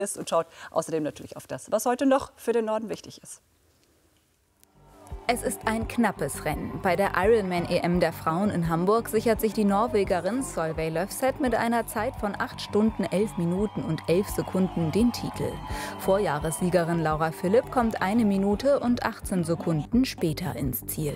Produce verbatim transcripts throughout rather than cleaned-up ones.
ist und schaut außerdem natürlich auf das, was heute noch für den Norden wichtig ist. Es ist ein knappes Rennen. Bei der Ironman-E M der Frauen in Hamburg sichert sich die Norwegerin Solveig Løvseth mit einer Zeit von acht Stunden, elf Minuten und elf Sekunden den Titel. Vorjahressiegerin Laura Philipp kommt eine Minute und achtzehn Sekunden später ins Ziel.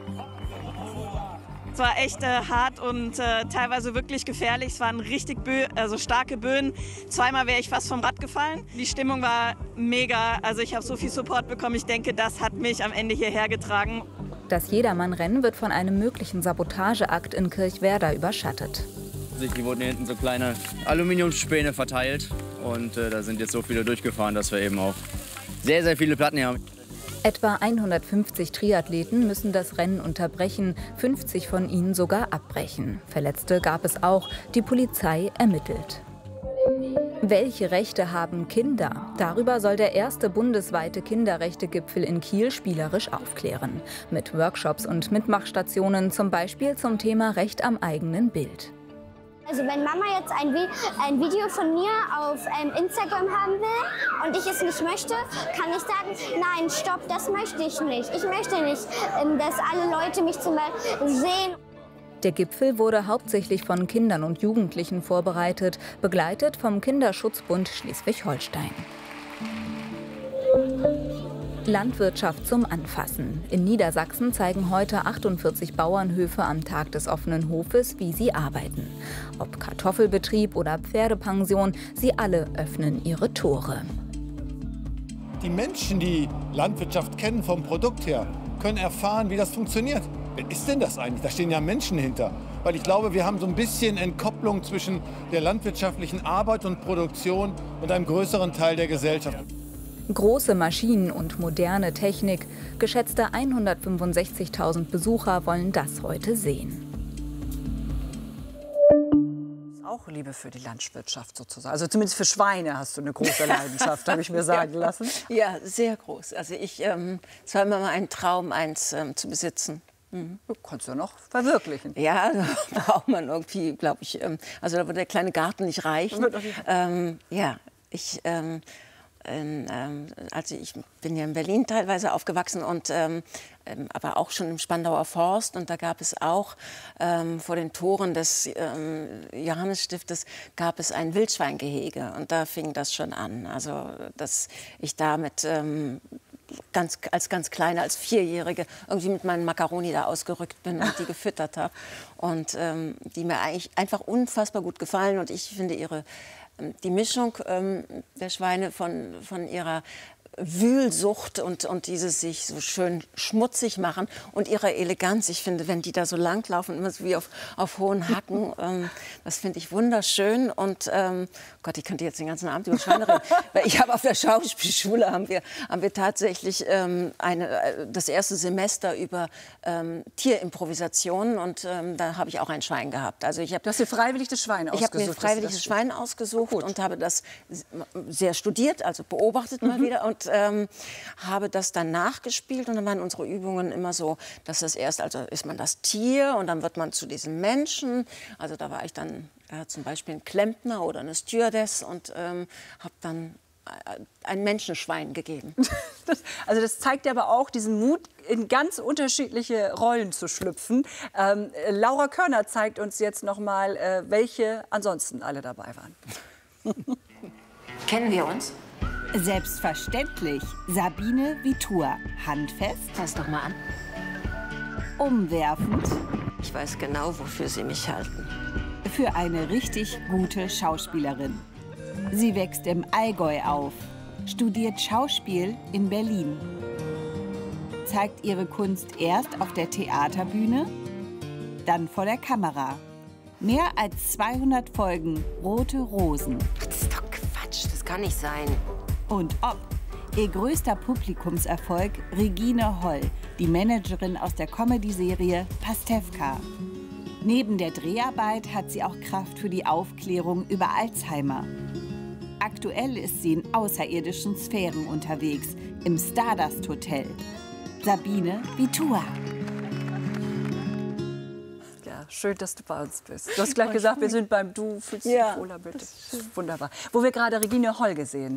Es war echt äh, hart und äh, teilweise wirklich gefährlich. Es waren richtig Bö also starke Böen. Zweimal wäre ich fast vom Rad gefallen. Die Stimmung war mega. Also ich habe so viel Support bekommen. Ich denke, das hat mich am Ende hierher getragen. Das Jedermann-Rennen wird von einem möglichen Sabotageakt in Kirchwerder überschattet. Hier wurden hinten so kleine Aluminiumspäne verteilt. Und äh, da sind jetzt so viele durchgefahren, dass wir eben auch sehr, sehr viele Platten hier haben. Etwa hundertfünfzig Triathleten müssen das Rennen unterbrechen, fünfzig von ihnen sogar abbrechen. Verletzte gab es auch, die Polizei ermittelt. Welche Rechte haben Kinder? Darüber soll der erste bundesweite Kinderrechte-Gipfel in Kiel spielerisch aufklären. Mit Workshops und Mitmachstationen, zum Beispiel zum Thema Recht am eigenen Bild. Also wenn Mama jetzt ein, Vi ein Video von mir auf ähm, Instagram haben will und ich es nicht möchte, kann ich sagen, nein, stopp, das möchte ich nicht. Ich möchte nicht, ähm, dass alle Leute mich zum Beispiel sehen. Der Gipfel wurde hauptsächlich von Kindern und Jugendlichen vorbereitet, begleitet vom Kinderschutzbund Schleswig-Holstein. Landwirtschaft zum Anfassen. In Niedersachsen zeigen heute achtundvierzig Bauernhöfe am Tag des offenen Hofes, wie sie arbeiten. Ob Kartoffelbetrieb oder Pferdepension, sie alle öffnen ihre Tore. Die Menschen, die Landwirtschaft kennen vom Produkt her, können erfahren, wie das funktioniert. Wer ist denn das eigentlich? Da stehen ja Menschen hinter. Weil ich glaube, wir haben so ein bisschen Entkopplung zwischen der landwirtschaftlichen Arbeit und Produktion und einem größeren Teil der Gesellschaft. Große Maschinen und moderne Technik. Geschätzte hundertfünfundsechzigtausend Besucher wollen das heute sehen. Auch Liebe für die Landwirtschaft sozusagen. Also zumindest für Schweine hast du eine große Leidenschaft, habe ich mir sagen lassen. Ja, sehr groß. Also ich, ähm, es war immer mal ein Traum, eins ähm, zu besitzen. Mhm. Du kannst ja noch verwirklichen. Ja, da braucht man irgendwie, glaube ich, ähm, also da wird der kleine Garten nicht reichen. Ähm, ja, ich... Ähm, Ähm, also ich bin ja in Berlin teilweise aufgewachsen, und, ähm, aber auch schon im Spandauer Forst. Und da gab es auch ähm, vor den Toren des ähm, Johannesstiftes gab es ein Wildschweingehege. Und da fing das schon an. Also dass ich da mit, ähm, ganz, als ganz Kleine, als Vierjährige, irgendwie mit meinen Macaroni da ausgerückt bin und die gefüttert habe. Und ähm, die mir eigentlich einfach unfassbar gut gefallen. Und ich finde ihre Die Mischung ähm, der Schweine von, von ihrer Wühlsucht und, und dieses sich so schön schmutzig machen und ihrer Eleganz. Ich finde, wenn die da so lang laufen, immer so wie auf, auf hohen Hacken, ähm, das finde ich wunderschön. Und ähm, Gott, ich könnte jetzt den ganzen Abend über Schweine reden. Weil ich habe auf der Schauspielschule haben wir, haben wir tatsächlich ähm, eine, das erste Semester über ähm, Tierimprovisationen, und ähm, da habe ich auch ein Schwein gehabt. Also ich habe Du hast dir freiwillig das Schwein ausgesucht. Ich habe mir freiwillig das Schwein ausgesucht Gut. und habe das sehr studiert, also beobachtet mal mhm. wieder, und ähm, habe das dann nachgespielt. Und dann waren unsere Übungen immer so, dass das erst, also ist man das Tier und dann wird man zu diesem Menschen. Also da war ich dann äh, zum Beispiel ein Klempner oder eine Stewardess und ähm, habe dann ein Menschenschwein gegeben. Das, also das zeigt aber auch diesen Mut, in ganz unterschiedliche Rollen zu schlüpfen. Ähm, Laura Körner zeigt uns jetzt noch mal, äh, welche ansonsten alle dabei waren. Kennen wir uns? Selbstverständlich. Sabine Vitur. Handfest. Fass doch mal an. Umwerfend. Ich weiß genau, wofür Sie mich halten. Für eine richtig gute Schauspielerin. Sie wächst im Allgäu auf, studiert Schauspiel in Berlin. Zeigt ihre Kunst erst auf der Theaterbühne, dann vor der Kamera. Mehr als zweihundert Folgen Rote Rosen. Das ist doch Quatsch, das kann nicht sein. Und ob. Ihr größter Publikumserfolg Regine Holl, die Managerin aus der Comedy-Serie Pastewka. Neben der Dreharbeit hat sie auch Kraft für die Aufklärung über Alzheimer. Aktuell ist sie in außerirdischen Sphären unterwegs, im Stardust Hotel. Sabine Vitur. Ja, schön, dass du bei uns bist. Du hast gleich gesagt, wir sind beim Du. Fühlst du dich wohler, bitte? Wunderbar. Wo wir gerade Regine Holl gesehen